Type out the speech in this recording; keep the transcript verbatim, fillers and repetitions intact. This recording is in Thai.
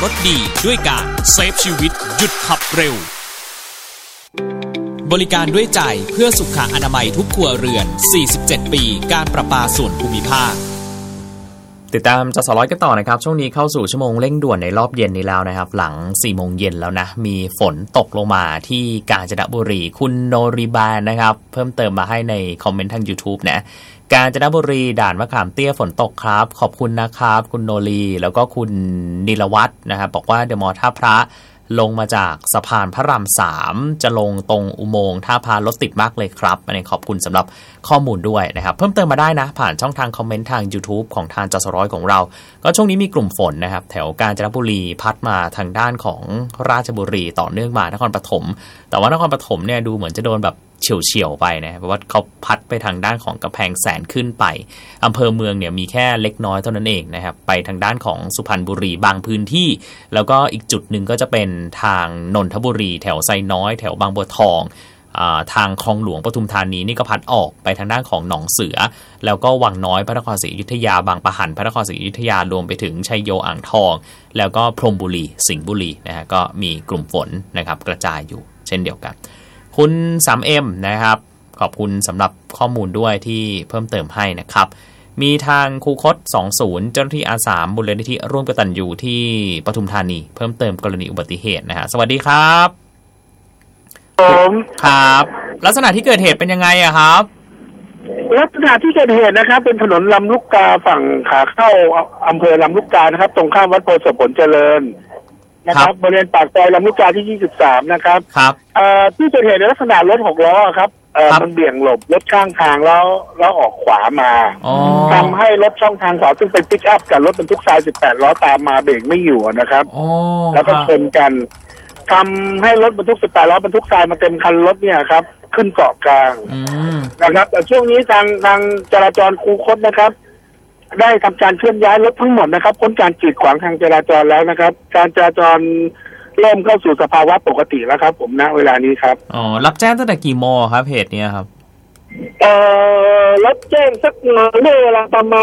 รถดีด้วยการเซฟชีวิตหยุดขับเร็วบริการด้วยใจเพื่อสุขอนามัยทุกครัวเรือนสี่สิบเจ็ดปีการประปาส่วนภูมิภาคติดตามจสร้อยกันต่อนะครับช่วงนี้เข้าสู่ชั่วโมงเร่งด่วนในรอบเย็นนี้แล้วนะครับหลังสี่โมงเย็นแล้วนะมีฝนตกลงมาที่กาญจนบุรีคุณโนริบาลนะครับเพิ่มเติมมาให้ในคอมเมนต์ทาง YouTube นะกาญจนบุรีด่านมะขามเตี้ยฝนตกครับขอบคุณนะครับคุณโนรีแล้วก็คุณนิลวัฒน์นะครับบอกว่าเดอะมอลล์ท่าพระลงมาจากสะพานพระรามสามจะลงตรงอุโมงค์ท่าพระรถติดมากเลยครับอันนี้ขอบคุณสำหรับข้อมูลด้วยนะครับเพิ่มเติมมาได้นะผ่านช่องทางคอมเมนต์ทาง YouTube ของทางจสร้อยของเราก็ช่วงนี้มีกลุ่มฝนนะครับแถวกาญจนบุรีพัดมาทางด้านของราชบุรีต่อเนื่องมานครปฐมแต่ว่านครปฐมเนี่ยดูเหมือนจะโดนแบบเฉียวๆไปนะเพราะว่าเขาพัดไปทางด้านของกำแพงแสนขึ้นไปอำเภอเมืองเนี่ยมีแค่เล็กน้อยเท่านั้นเองนะครับไปทางด้านของสุพรรณบุรีบางพื้นที่แล้วก็อีกจุดหนึ่งก็จะเป็นทางนนทบุรีแถวไซน้อยแถวบางบัวทองทางคลองหลวงปทุมธานีนี่ก็พัดออกไปทางด้านของหนองเสือแล้วก็วังน้อยพระนครศรีอยุธยาบางปะหันพระนครศรีอยุธยารวมไปถึงชัยโยอ่างทองแล้วก็พรหมบุรีสิงห์บุรีนะฮะก็มีกลุ่มฝนนะครับกระจายอยู่เช่นเดียวกันคุณ ทรี เอ็ม นะครับขอบคุณสำหรับข้อมูลด้วยที่เพิ่มเติมให้นะครับมีทางครูคดสองสิบเจ้าหน้าที่อาสามูลนิธิร่วมกตัญญูที่ปทุมธานีเพิ่มเติมกรณีอุบัติเหตุนะฮะสวัสดีครับผมครับลักษณะที่เกิดเหตุเป็นยังไงอะครับลักษณะที่เกิดเหตุนะครับเป็นถนนลำลูกกาฝั่งขาเข้าอำเภอลำลูกกานะครับตรงข้ามวัดโพธิ์ผลเจริญนะครับบริเวณปากซอยลำลูกกาที่ยี่สิบสามนะครับครับเอ่อที่เกิดเหตุในลักษณะรถหกล้อครับเอ่อมันเบี่ยงหลบรถข้างทางแล้วแล้วออกขวามาทำให้รถช่องทางขวาซึ่งเป็นปิกอัพกับรถบรรทุกทรายสิบแปดล้อตามมาเบรกไม่อยู่นะครับแล้วก็ชนกันทำให้รถบรรทุกสิบแปดล้อบรรทุกทรายมาเต็มคันรถเนี่ยครับขึ้นเกาะกลางนะครับแต่ช่วงนี้ทางทางจราจรคูคตนะครับได้ทำการเคลื่อนย้ายรถทั้งหมดนะครับพ้นการกีดขวางทางจราจรแล้วนะครับการจราจรเริ่มเข้าสู่สภาวะปกติแล้วครับผมณเวลานี้ครับอ๋อรับแจ้งตั้งแต่กี่โมงครับเหตุนี้ครับเอ่อรับแจ้งสักเมื่อเวลาประมาณ